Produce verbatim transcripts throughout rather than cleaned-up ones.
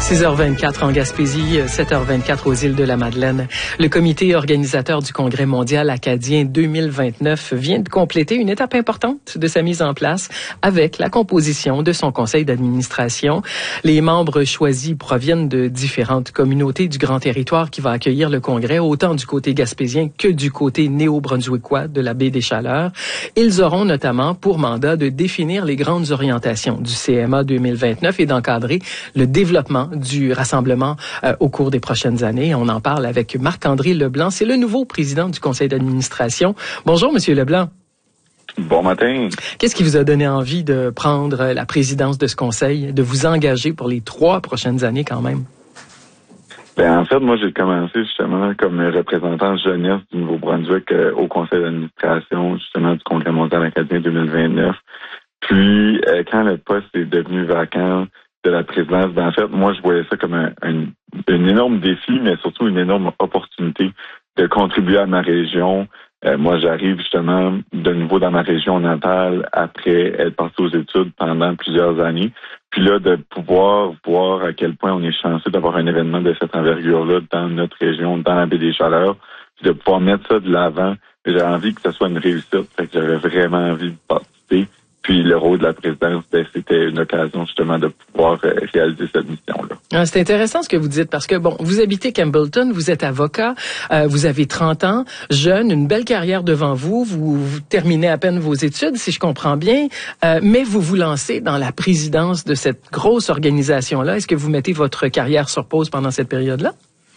six heures vingt-quatre en Gaspésie, sept heures vingt-quatre aux îles de la Madeleine. Le comité organisateur du Congrès mondial acadien deux mille vingt-neuf vient de compléter une étape importante de sa mise en place avec la composition de son conseil d'administration. Les membres choisis proviennent de différentes communautés du grand territoire qui va accueillir le Congrès, autant du côté gaspésien que du côté néo-brunswickois de la baie des Chaleurs. Ils auront notamment pour mandat de définir les grandes orientations du C M A deux mille vingt-neuf et d'encadrer le développement du rassemblement euh, au cours des prochaines années. On en parle avec Marc-André Leblanc. C'est le nouveau président du conseil d'administration. Bonjour, Monsieur Leblanc. Bon matin. Qu'est-ce qui vous a donné envie de prendre la présidence de ce conseil, de vous engager pour les trois prochaines années quand même? Ben, en fait, moi, j'ai commencé justement comme représentant jeunesse du Nouveau-Brunswick euh, au conseil d'administration justement du Congrès mondial acadien deux mille vingt-neuf. Puis, euh, quand le poste est devenu vacant de la présidence, ben, en fait, moi, je voyais ça comme un, un, un énorme défi, mais surtout une énorme opportunité de contribuer à ma région. Euh, moi, j'arrive justement de nouveau dans ma région natale après être parti aux études pendant plusieurs années. Puis là, de pouvoir voir à quel point on est chanceux d'avoir un événement de cette envergure-là dans notre région, dans la baie des Chaleurs, puis de pouvoir mettre ça de l'avant. J'ai envie que ce soit une réussite, fait que j'avais vraiment envie de participer. Puis le rôle de la présidence, ben, c'était une occasion justement de pouvoir euh, réaliser cette mission-là. Ah, c'est intéressant ce que vous dites parce que, bon, vous habitez Campbellton, vous êtes avocat, euh, vous avez trente ans, jeune, une belle carrière devant vous, vous, vous terminez à peine vos études, si je comprends bien, euh, mais vous vous lancez dans la présidence de cette grosse organisation-là. Est-ce que vous mettez votre carrière sur pause pendant cette période-là?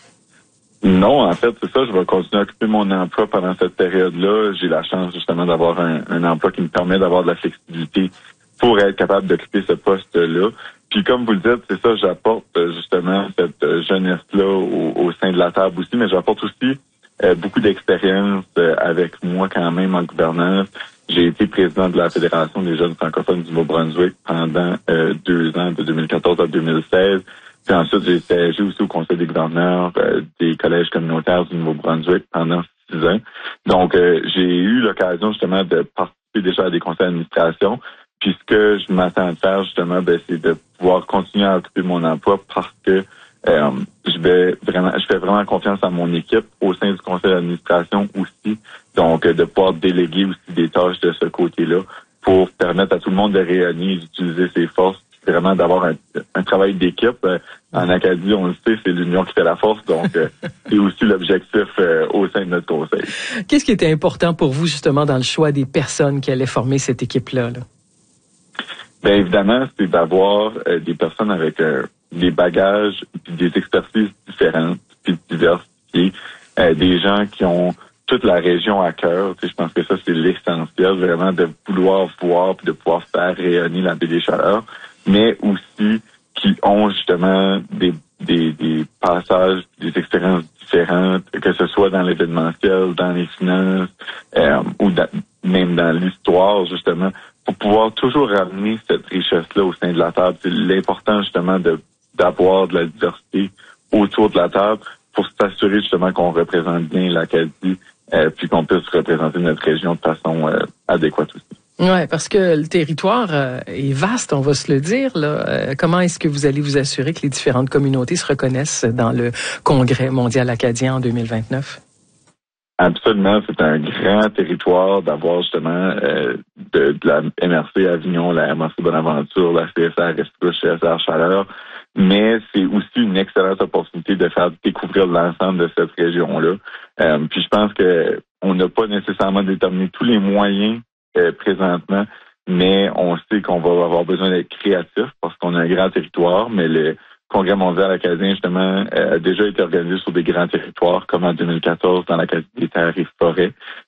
Non, en fait, c'est ça. Je vais continuer à occuper mon emploi pendant cette période-là. J'ai la chance justement d'avoir un, un emploi qui me permet d'avoir de la flexibilité pour être capable d'occuper ce poste-là. Puis comme vous le dites, c'est ça, j'apporte justement cette jeunesse-là au, au sein de la table aussi, mais j'apporte aussi euh, beaucoup d'expérience euh, avec moi quand même en gouvernance. J'ai été président de la Fédération des jeunes francophones du Nouveau-Brunswick pendant euh, deux ans, de deux mille quatorze à deux mille seize. Puis ensuite, j'ai siégé aussi au conseil des gouverneurs euh, des collèges communautaires du Nouveau-Brunswick pendant six ans. Donc, euh, j'ai eu l'occasion justement de participer déjà à des conseils d'administration. Puis ce que je m'attends de faire justement, ben, c'est de pouvoir continuer à occuper mon emploi parce que euh, je vais vraiment, je fais vraiment confiance à mon équipe au sein du conseil d'administration aussi. Donc, euh, de pouvoir déléguer aussi des tâches de ce côté-là pour permettre à tout le monde de rayonner et d'utiliser ses forces. Vraiment d'avoir un, un travail d'équipe. Euh, en Acadie, on le sait, c'est l'union qui fait la force, donc euh, c'est aussi l'objectif euh, au sein de notre conseil. Qu'est-ce qui était important pour vous, justement, dans le choix des personnes qui allaient former cette équipe-là? Là? Bien évidemment, c'est d'avoir euh, des personnes avec euh, des bagages puis des expertises différentes puis diversifiées, euh, des gens qui ont toute la région à cœur. Tu sais, je pense que ça, c'est l'essentiel, vraiment, de vouloir voir puis de pouvoir faire rayonner la baie des Chaleurs, mais aussi qui ont justement des, des, des passages, des expériences différentes, que ce soit dans l'événementiel, dans les finances, euh, ou dans, même dans l'histoire, justement, pour pouvoir toujours ramener cette richesse-là au sein de la table. C'est l'important, justement, de d'avoir de la diversité autour de la table pour s'assurer, justement, qu'on représente bien l'Acadie, euh, puis qu'on puisse représenter notre région de façon euh, adéquate aussi. Ouais, parce que le territoire euh, est vaste, on va se le dire. Là. Euh, comment est-ce que vous allez vous assurer que les différentes communautés se reconnaissent dans le Congrès mondial acadien en deux mille vingt-neuf? Absolument, c'est un grand territoire d'avoir justement euh, de, de la M R C Avignon, la M R C Bonaventure, la C S R Rescouche, C S R Chaleur, mais c'est aussi une excellente opportunité de faire découvrir l'ensemble de cette région-là. Euh, puis je pense que on n'a pas nécessairement déterminé tous les moyens Euh, présentement, mais on sait qu'on va avoir besoin d'être créatif parce qu'on a un grand territoire, mais le Congrès mondial acadien, justement, euh, a déjà été organisé sur des grands territoires, comme en deux mille quatorze dans l'Acadie des terres et forêts.